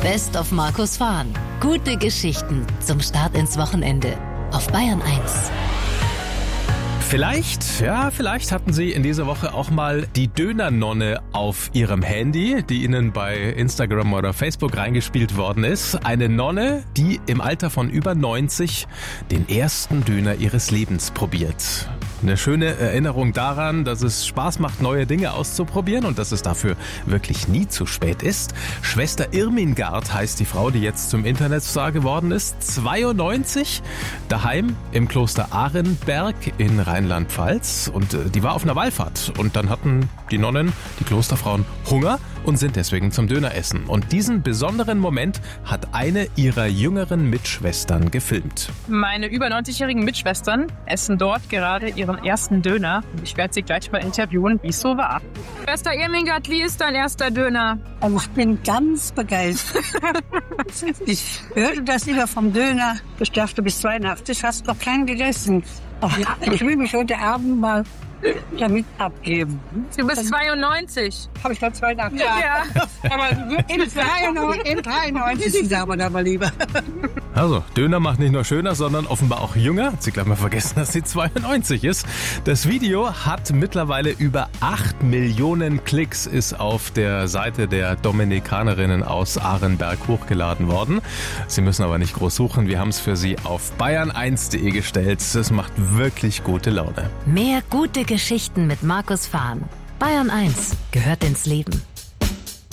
Best of Markus Fahn. Gute Geschichten zum Start ins Wochenende auf Bayern 1. Vielleicht hatten Sie in dieser Woche auch mal die Dönernonne auf Ihrem Handy, die Ihnen bei Instagram oder Facebook reingespielt worden ist. Eine Nonne, die im Alter von über 90 den ersten Döner ihres Lebens probiert. Eine schöne Erinnerung daran, dass es Spaß macht, neue Dinge auszuprobieren und dass es dafür wirklich nie zu spät ist. Schwester Irmingard heißt die Frau, die jetzt zum Internetstar geworden ist. 92, daheim im Kloster Arenberg in Rheinland-Pfalz. Und die war auf einer Wallfahrt. Und dann hatten die Nonnen, die Klosterfrauen, Hunger und sind deswegen zum Döneressen. Und diesen besonderen Moment hat eine ihrer jüngeren Mitschwestern gefilmt. Meine über 90-jährigen Mitschwestern essen dort gerade ihren ersten Döner. Ich werde sie gleich mal interviewen, wie es so war. Schwester Irmingard, wie ist dein erster Döner? Also ich bin ganz begeistert. Ich hörte das immer vom Döner. Ich dachte, bis 82 hast du noch keinen gegessen. Ich will mich heute Abend mal damit abgeben. Du bist 92. Habe ich gerade 82? Ja. Aber in 93 sagen wir da mal lieber. Also, Döner macht nicht nur schöner, sondern offenbar auch jünger. Hat sie gleich mal vergessen, dass sie 92 ist. Das Video hat mittlerweile über 8 Millionen Klicks, ist auf der Seite der Dominikanerinnen aus Arenberg hochgeladen worden. Sie müssen aber nicht groß suchen. Wir haben es für Sie auf bayern1.de gestellt. Es macht wirklich gute Laune. Mehr gute Geschichten mit Markus Fahn. Bayern 1 gehört ins Leben.